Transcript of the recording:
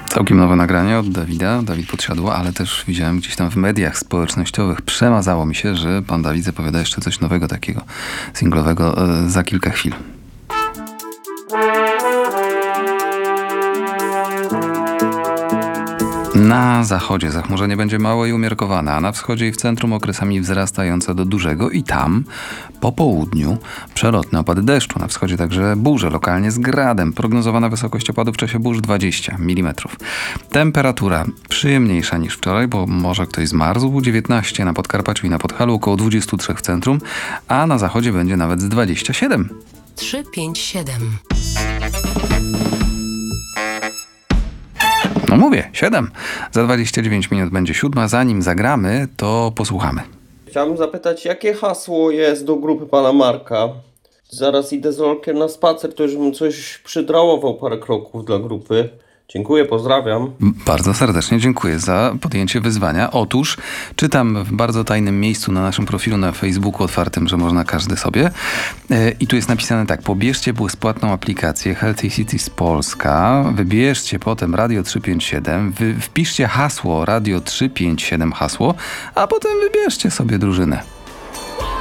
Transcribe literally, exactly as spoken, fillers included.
Całkiem nowe nagranie od Dawida, Dawid Podsiadło, ale też widziałem gdzieś tam w mediach społecznościowych, przemazało mi się, że pan Dawid zapowiada jeszcze coś nowego takiego singlowego e, za kilka chwil. Na zachodzie zachmurzenie będzie małe i umiarkowane, a na wschodzie i w centrum okresami wzrastające do dużego i tam po południu przelotne opady deszczu. Na wschodzie także burze, lokalnie z gradem. Prognozowana wysokość opadów w czasie burz dwadzieścia milimetrów. Temperatura przyjemniejsza niż wczoraj, bo może ktoś zmarzł. dziewiętnaście na Podkarpaciu i na Podhalu, około dwadzieścia trzy w centrum, a na zachodzie będzie nawet z dwadzieścia siedem. trzy pięć siedem. No mówię, siedem. Za dwadzieścia dziewięć minut będzie siódma. Zanim zagramy, to posłuchamy. Chciałbym zapytać, jakie hasło jest do grupy pana Marka? Zaraz idę z Rolkiem na spacer, to już bym coś przydrałował parę kroków dla grupy. Dziękuję, pozdrawiam. Bardzo serdecznie dziękuję za podjęcie wyzwania. Otóż czytam w bardzo tajnym miejscu na naszym profilu na Facebooku otwartym, że można każdy sobie. I tu jest napisane tak: pobierzcie bezpłatną aplikację Healthy Cities Polska, wybierzcie potem Radio trzysta pięćdziesiąt siedem, wy, wpiszcie hasło Radio trzysta pięćdziesiąt siedem hasło, a potem wybierzcie sobie drużynę.